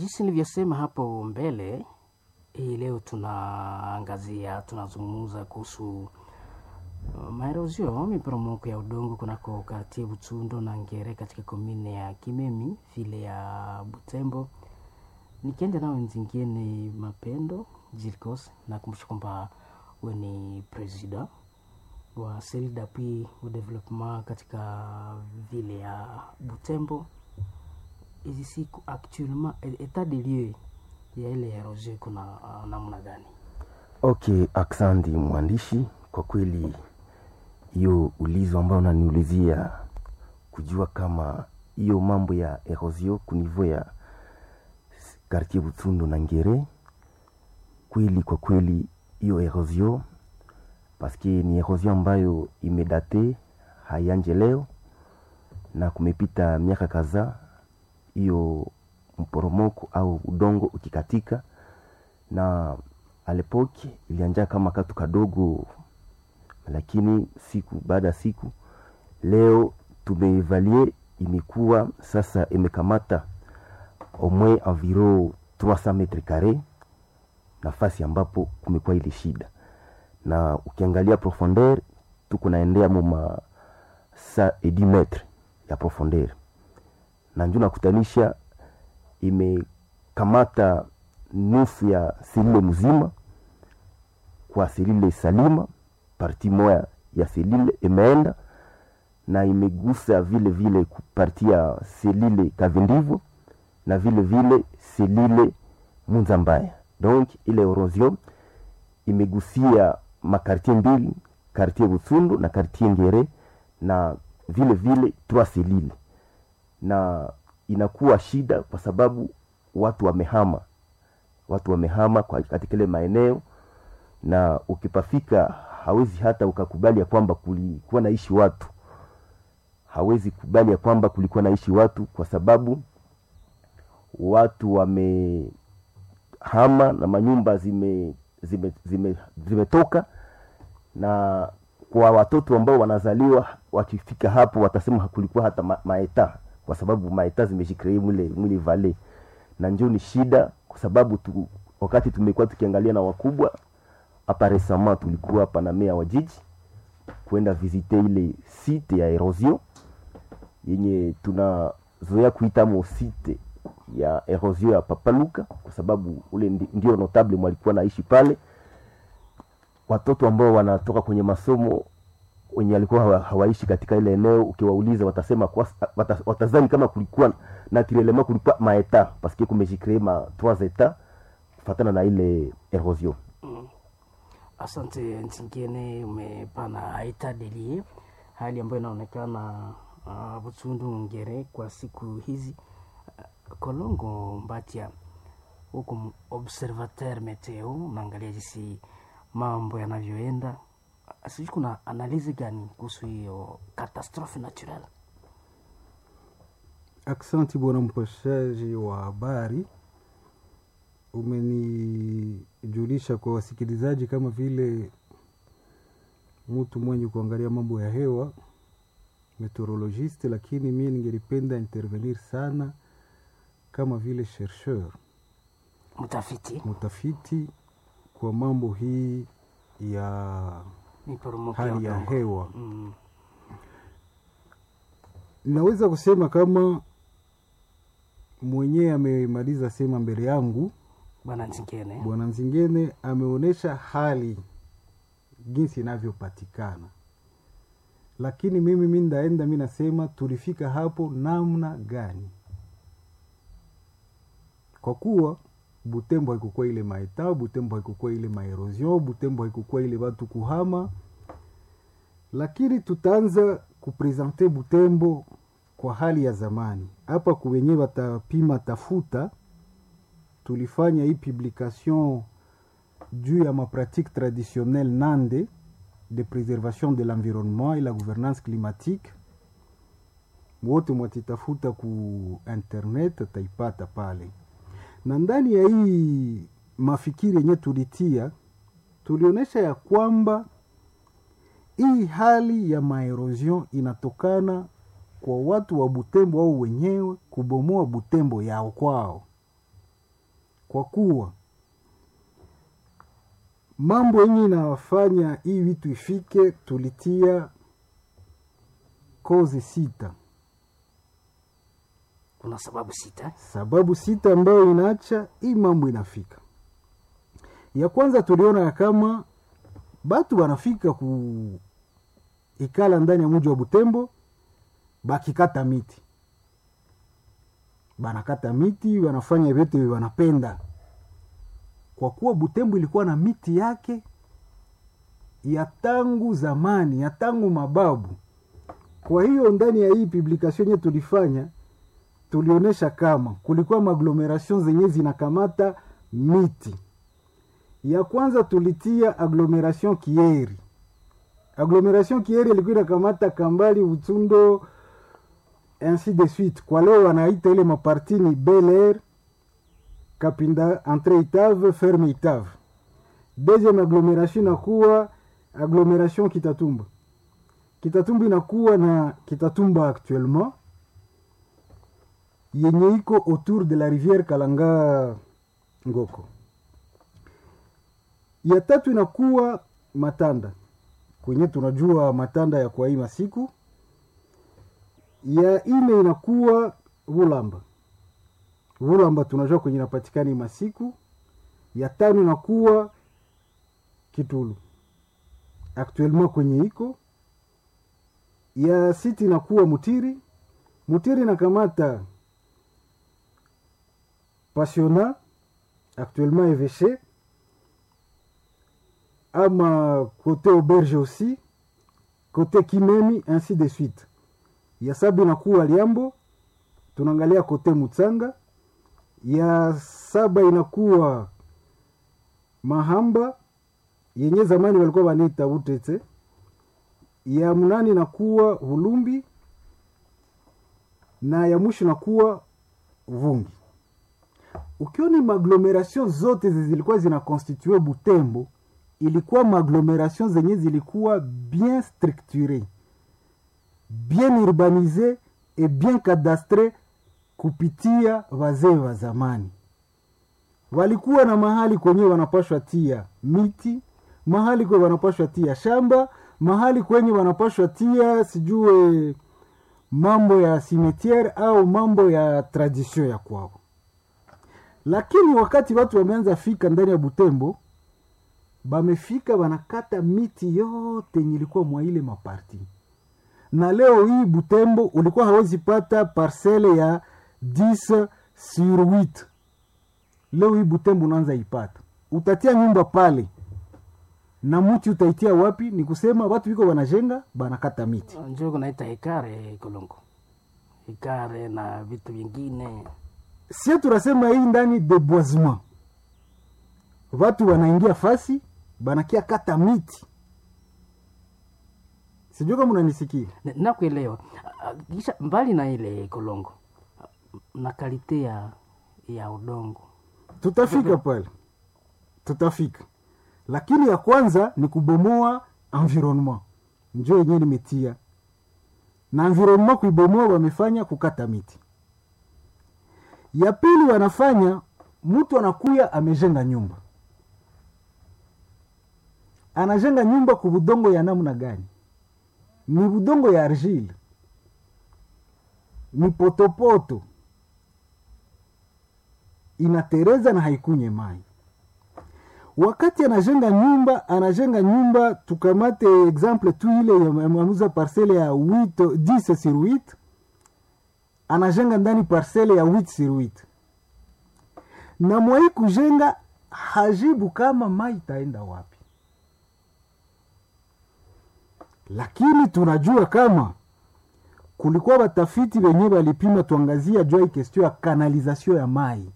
Jinsi nilivyosema hapo mbele, hii leo tunazungumza kuhusu maerozio, miporomoko ya udongo kunako kartie Butsundo na Ngere katika komine ya Kimemi, vile ya Butembo. Nikienda nao nzingine Mapendo Jirkos, na kumbusha kwamba wewe ni president wa Celle d'appui au développement katika vile ya Butembo. Hizi siku actuellement état des lieux ya ile erosion kuna namna gani? Okay, aksanti mwandishi, kwa kweli hiyo ulizo ambao unaniulizia kujua kama hiyo mambo ya erosion kunivo ya quartier Butsundo na Ngere, kweli kwa kweli hiyo erosion paske ni erosion ambayo imedate, hayanje leo na kumepita miaka kadhaa hiyo mporomoko au udongo ukikatika, na alepoki ilianja kama katu kadogo, lakini siku baada siku leo tumeevaluer imekuwa sasa imekamata au moins environ 300 metres carrés, nafasi ambapo kumekuwa ile shida. Na ukiangalia profondeur tuko naendea moma 10 metres ya profondeur, na njoo nakutanisha imekamata nusu ya selile mzima kwa selile Salima, parti moja ya selile imeenda na imegusa vile vile parti ya selile Kavindivo na vile vile selile Munzambaya. Donc ile erosion imegusia makartie mbili, quartier Butsundo na quartier Ngere, na vile vile 3 selile, na inakuwa shida kwa sababu watu wamehama kwa katika ile maeneo, na ukipafika hawezi hata ukakubali ya kwamba kulikuwa naishi watu, hawezi kubali ya kwamba kulikuwa naishi watu kwa sababu watu wamehama na manyumba zimetoka, na kwa watoto ambao wanazaliwa wakifika hapo watasema kulikuwa hata maeta, kwa sababu maeta zimeshikilia mwili vale, na njoo ni shida kwa sababu wakati tumekuwa tukiangalia na wakubwa hapa resama, tulikuwa hapa na meya wa jiji kwenda visite ile site ya erosion yenye tunazoea kuita mo site ya erosion ya Papaluka, kwa sababu ule ndio notable walikuwa naishi pale. Watoto ambao wanatoka kwenye masomo wenye walikuwa hawaishi katika ile eneo, ukiwauliza watasema watazani kama kulikuwa naturellement kulikuwa maeta, parce que kumejicree ma 3 états kufatana na ile erosion. Asante Ntingene, umepana état des lieux, hali ambayo inaonekana Butsundo Ngere kwa siku hizi. Kolongo Mbatia, huko observateur meteo, naangalia jinsi mambo yanavyoenda. Sisi kuna analizi gani kuhusu hiyo katastrofe naturelle? Aksanti bwana mpashaji wa habari, umenijulisha kwa wasikilizaji kama vile mtu mwenye kuangalia mambo ya hewa, meteorologiste, lakini mimi ningelipenda intervenir sana kama vile chercheur, mutafiti kwa mambo hii ya hali ya hewa. Naweza kusema kama mwenye amemaliza sema mbele yangu Bwana Nzingene ameonesha hali jinsi inavyopatikana, lakini mimi ndaenda mimi nasema tulifika hapo namna gani, kwa kuwa Butembo haikukuwa ile maeta, Butembo haikukuwa ile maerosion, Butembo haikukuwa ile watu kuhama, lakini tutaanza kupresente Butembo kwa hali ya zamani. Hapa kuwenye watapima tafuta, tulifanya hii publication juu ya ma pratique traditionnelle nande de préservation de l'environnement et la gouvernance climatique. Wote mwatitafuta ku internet taipata pale. Na ndani ya hii mafikiri yenye tulitia, tulionesha ya kwamba hii hali ya maerosion inatokana kwa watu wa Butembo au wenyewe kubomoa Butembo yao kwao. kwa kuwa mambo yenye inafanya hii vitu ifike, tulitia kozi 6. Kuna sababu 6. Sababu 6 ambayo inaacha hii mambo inafika. Ya kwanza tuliona ya kama batu wanafika ikala ndani ya mji wa Butembo, bakikata miti. Banakata miti, wanafanya vitu wanapenda. Kwa kuwa Butembo ilikuwa na miti yake ya tangu zamani, ya tangu mababu. Kwa hiyo ndani ya hii publication yetu tulifanya, tulionesha kama kulikuwa maaglomeration zenye zinakamata miti. Ya kwanza tulitia agglomeration Kieri. Agglomeration Kieri ilikuwa inakamata Kambali, Utsundo, ainsi de suite. Kwa leo wanaita ile mapartini Bel Air, Kapinda, Entrée Itave, Ferme Itave. Deuxième agglomeration inakuwa agglomeration Kitatumba. Kitatumba inakuwa na Kitatumba actuellement, yenye iko autour de la rivière Kalanga Ngoko. Ya tatu inakuwa Matanda, kwenye tunajua Matanda ya kwa hii masiku. Ya ine inakuwa Vulamba. Vulamba tunajua kwenye inapatikana masiku. Ya tano inakuwa Kitulu, actuellement kwenye iko. Ya sita inakuwa Mutiri. Mutiri inakamata Passiona, actuellement évêché, ama côté Auberge aussi, côté Kimemi, ainsi de suite. Ya saba inakuwa Liambo, tunaangalia côté Mutsanga. Ya saba inakuwa Mahamba, yenye zamani walikuwa wanaita Utete. Ya munani inakuwa Vulumbi, na ya mwisho inakuwa Vungi. Ukioni maaglomeration zote zilikuwa zinakonstitue Butembo, ilikuwa maaglomeration zenye zilikuwa bien structurées, bien urbanisées et bien cadastrées kupitia wazee wa zamani. Walikuwa na mahali kwenye wanapashwa tia miti, mahali kwenye wanapashwa tia shamba, mahali kwenye wanapashwa tia sijue mambo ya cimetière au mambo ya tradition ya kwao. Lakini wakati watu wameanza fika ndani ya Butembo, bamefika wanakata miti yote nilikuwa mwa ile maparti. Na leo hii Butembo ulikuwa hawezi pata parcelle ya 10/8. Leo hii Butembo unaanza ipata. Utatia nyumba pale, na mti utaitia wapi? Ni kusema watu wiko wanajenga, banakata miti. Njoo kunaita hekare Kolongo. Hekare na vitu vingine. Sio tunasema hii ndani deboisement. Watu wanaingia fasi, banakia kata miti. Sijui kama unanisikia. Nakuelewa. Kisha mbali na ile Kolongo, na kalite ya udongo. Tutafika pale. Tutafika. Lakini ya kwanza ni kubomoa environnement. Njoo yenyewe nimetia. Na environnement kuibomoa wamefanya kukata miti. Ya pili wanafanya, mtu anakuya amejenga nyumba. Anajenga nyumba kwa budongo ya namna gani? Ni budongo ya argile, ni potopoto, inatereza na haikunye mai. Wakati anajenga nyumba, tukamate exemple tu ile ya manuza parcelle ya 10/8, anajenga ndani parcelle ya 8/8. Na mwai kujenga hajibu kama mai itaenda wapi. Lakini tunajua kama kulikuwa watafiti wenye walipima, tuangazia jua hii question ya kanalizasyon ya mai.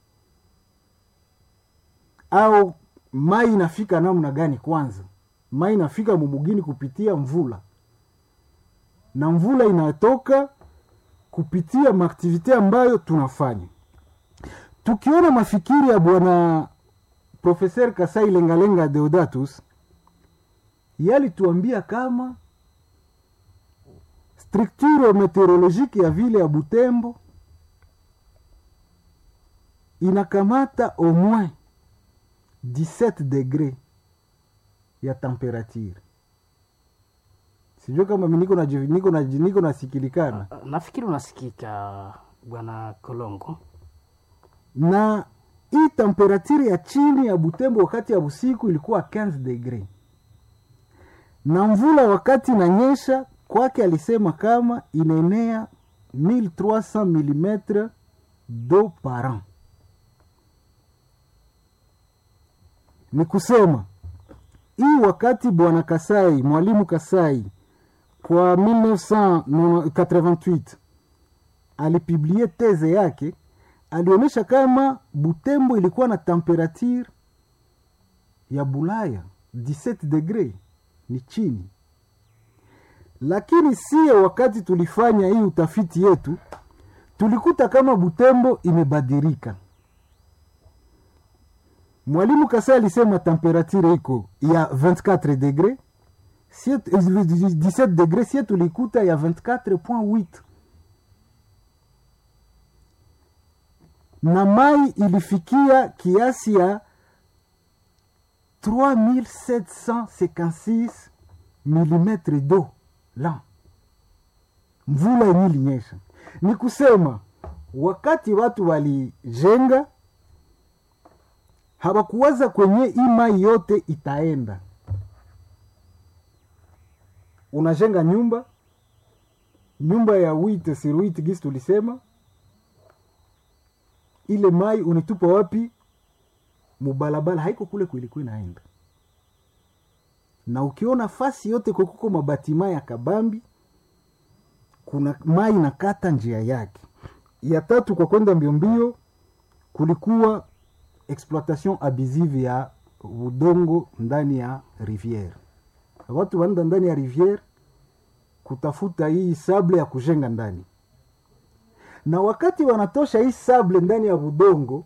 Au mai inafika namna gani kwanza? Mai inafika mumugini kupitia mvula. Na mvula inatoka kupitia maaktivite ambayo tunafanya. Tukiona mafikiri ya bwana Professeur Kasai Lengalenga Deodatus, yali tuambia kama structure meteorologique ya vile ya Butembo inakamata au moins 17 degré ya temperature. Sijui kama niko nasikilikana. Nafikiri unasikika bwana Kolongo. Na hii temperature ya chini ya Butembo wakati ya usiku ilikuwa 15 degré. Na mvula wakati inanyesha kwake alisema kama inaenea 1300 mm d'eau par an. Ni kusema hii wakati bwana Kasai, mwalimu Kasai kwa 1988 alipiblie teze yake, alionyesha kama Butembo ilikuwa na temperature ya Bulaya 17 degré, ni chini. Lakini sie wakati tulifanya hii utafiti yetu tulikuta kama Butembo imebadilika. Mwalimu Kasai alisema temperature iko ya 24 degré, 17 degré, sie tulikuta ya 24.8. Na mai ilifikia kiasi ya 3756 mm d'eau la mvula yenye ilinyesha. Ni kusema wakati watu walijenga hawakuwaza kwenye hii mai yote itaenda. Unajenga nyumba ya 8 sur 8 gisi tulisema, ile mai unitupa wapi? Mubalabala, haiko kule kulikuwa inaenda. Na ukiona fasi yote kuko mabatima ya kabambi, kuna mai nakata njia yake. Ya tatu, kwa kwenda mbio kulikuwa exploitation abusive ya udongo ndani ya rivière. Watu wanda ndani ya rivière kutafuta hii sable ya kujenga ndani. Na wakati wanatosha hii sable ndani ya udongo,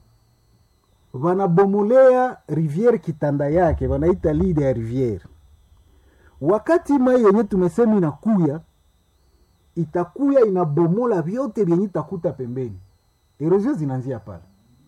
wanabomolea rivière kitanda yake, wanaita lide ya rivière. Wakati mai yenye tumesema itakuya inabomola vyote vyenye itakuta pembeni. Erosion zinaanzia pale.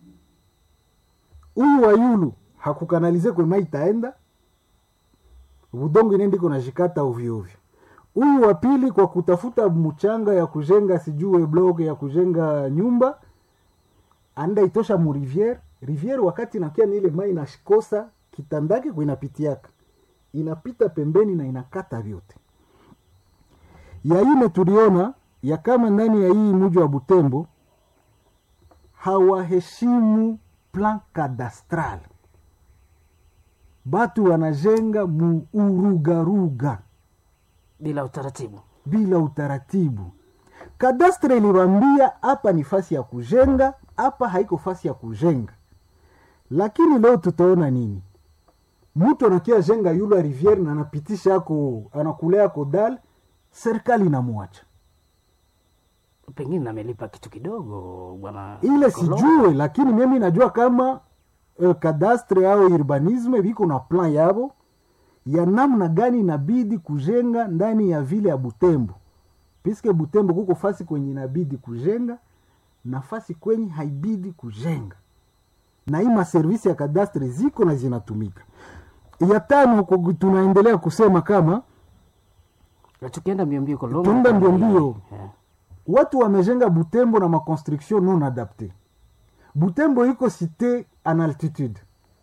Huyu wa yulu hakukanalize kwa mai itaenda, udongo inaenda iko najikata ovyo ovyo. Huyu wa pili kwa kutafuta mchanga ya kujenga sijue block ya kujenga nyumba, anda itosha mu rivière wakati inakia ni ile mai inashikosa kitandake kwa inapitiaka, inapita pembeni na inakata vyote. Ya ine tuliona ya kama ndani ya hii mji wa Butembo hawaheshimu plan cadastral. Batu wanajenga muurugaruga bila utaratibu. Kadastre iliwaambia hapa ni fasi ya kujenga, hapa haiko fasi ya kujenga. Lakini leo tutaona nini? Mtu anakia jenga yule rivière na anapitisha yako, anakulea kodal, serikali inamwacha. Pengine amelipa kitu kidogo bwana. Ile sijue, lakini mimi najua kama kadastre au urbanisme biko na plan yabo ya namna gani inabidi kujenga ndani ya vile ya Butembo. Piske Butembo kuko fasi kwenye inabidi kujenga na fasi kwenye haibidi kujenga. Na hii maservisi ya kadastre ziko na zinatumika. Ya tano tunaendelea kusema kama tukienda mbio Kolongo. Tuenda mbio. Watu wamejenga Butembo na maconstruction non adapté. Butembo iko cité en altitude.